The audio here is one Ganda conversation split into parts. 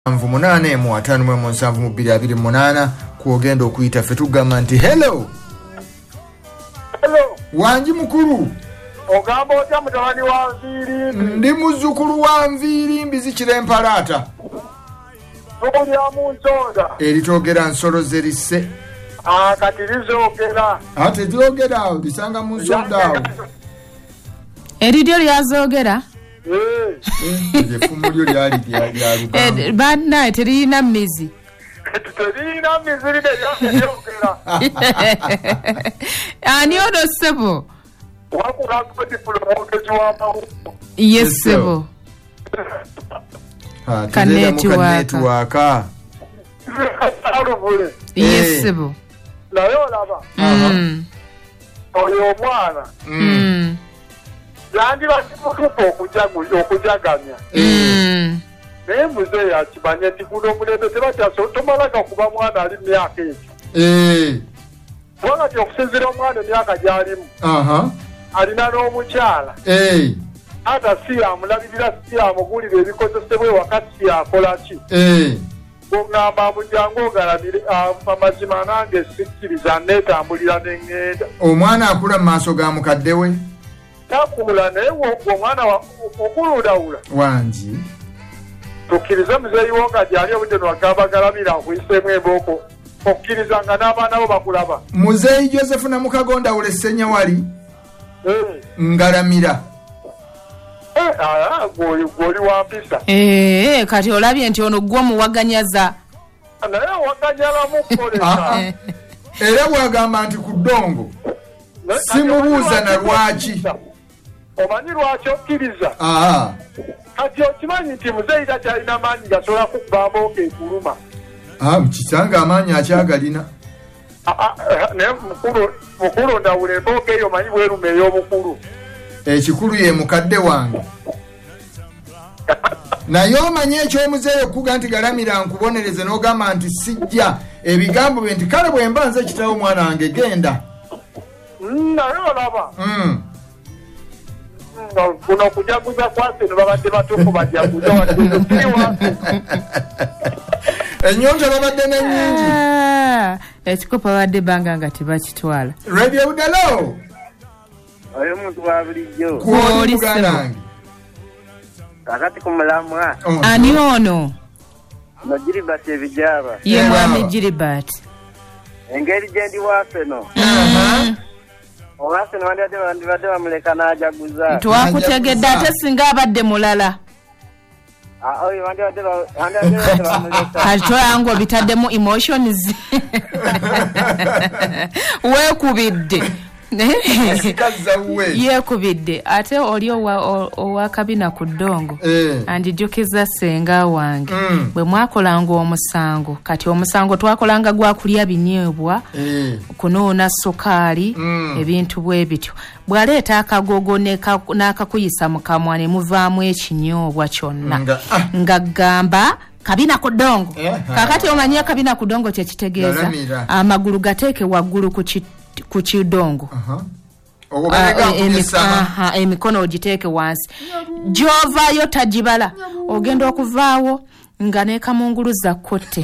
8 mu 5 mu 7 mu 228 kuogenda okuyita ffe tugamba nti hello wanji mukulu ogamba otya mutabani wa Nviiri ndi muzzukulu wa Nviiri mbizikira empalaata tulya mu nsonda eritogera nsolo zerise kati lizoogera ate lyogera awo lisanga mu nsonda awo eriryo lyazogera efumu lyo lyali lya Luganda bannaye teriyina mizi teriyina mizi lyogera ani ono ssebo wakulanga dipulomogezi w'amawuggwe ye ssebo kanetiwaaka aluvule ye ssebo naye olaba oyo omwana yandibasimutuka okujagamya naye muzeeyi akimanye nti guno omulembe tomalanga kuba mwana ali myaka egyo kubanga ti okusinzira omwana emyaka gy'alimu alina n'omukyala ata si amulabirira si amugulira ebikozesebwa ewaka si akola ki ng'ogamba amujjangu ogalamire amazima nange sikkiriza neetambulira n'eŋŋenda omwana akula mu maaso ga mukadde we takula naye omwana okuludawula wangi tukkirize muzeeyi wo nga gyali obudde nwagamba galamira akuyiseemu embooko okkirizanga n'abaana bo bakulaba muzeeyi Joseph Namukagondawula essenya wali ngalamira gwoli wampisa kati olabye nti ono gwe omuwaganyaza naye owaganyalamu kukolesa era bwagamba nti ku ddongo simubuuza na lwaki omanyi lwaki okkiriza kati okimanyi nti muzeeyi takyalina maanyi gasobola kukuba mbooka ekuluma mukisanga amaanyi akyagalina naye mukulu ndawula embooka eyo manyi bweruma ey'obukulu ekikulu ye mukadde wange naye omanyi ekyomuzeeyi okuga nti galamira nkubonereze n'ogamba nti sijja ebigambo bye nti kale bwe mba nze kitaawo omwana wange genda naye olaba kuno okujaguza kwase no babadde batuufu bajaguza waddeokiriwa ennyonta babadde n'ennyingi ekikopo babadde banga nga tebakitwala radio budalo oyo muntu wa bulijjo kwoli muganange kakati kumulamwa ani ono no Gilbert ebijaba ye mwami Gilbert engeri gyendi wafeno owafeno wandibadde bamuleka n'ajaguza twakutegedde ate singa abadde mulala oyo wandibadde bamuleka atoyango bitaddemu emotions weekubidde yeekubidde ate oli owa kabina ku ddongo andijukiza ssenga wange bwe mwakolanga omusango kati omusango twakolanga gwa kulya binyeebwa kunuuna sukaali ebintu bwe bityo bw'aleeta akagogo n'akakuyisa mu kamwa ne muvaamu ekinyoobwa kyonna nga gamba kabina ku ddongo kakati omanyi akabina ku ddongo kyekitegeeza amagulu gateeke waggulu ku kidongo emikono ogiteeke wansi gy'ovaayo tagibala ogenda okuvaawo nga nekamunguluza kotte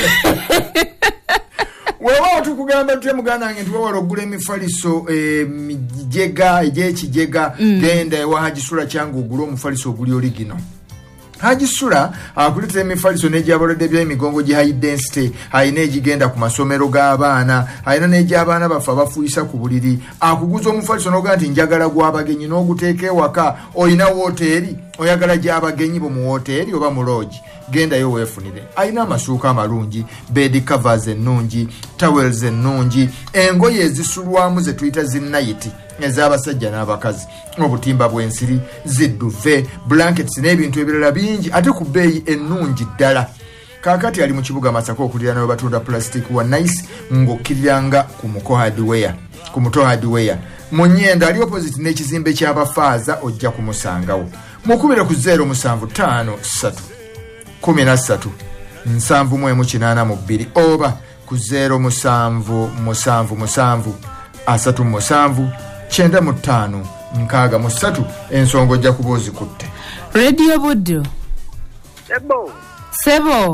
weewaawo tukugamba tutya muganda wange nti wawala okugula emifaliso emijega egy'ekijega genda ewa Hagisula kyangu ogule omufaliso oguli oligino Hagisula akuletera emifaliso n'egyabalwadde by'emigongo gye high density ayina egigenda ku masomero g'abaana ayina n'egy'abaana baffe abafuuyisa ku buliri akuguza omufaliso n'ogaa nti njagala gw'abagenyi n'oguteeka ewaka oyina wooteeri oyagala gy'abagenyi bo mu wooteeri oba mu lodge gendayo weefunire ayina amasuuka amalungi bed covers ennungi towels ennungi engoye ezisulwamu ze tuyita zinnayiti ez'abasajja n'abakazi obutimba bw'ensiri zidduve blankets n'ebintu ebirala bingi ate ku bbeeyi ennungi ddala kaakati ali mu kibuga Masaka okulira nawe batunda plastic wa nice ng'okkiriranga ku muto hardware mu Nnyendo ali opposite n'ekizimbe ky'abafaaza ojja kumusangawo mukubire ku 075 13 782 oba ku 077 37 95 63 ensonga ojja kuba ozikutte radio buddo ebo Sebo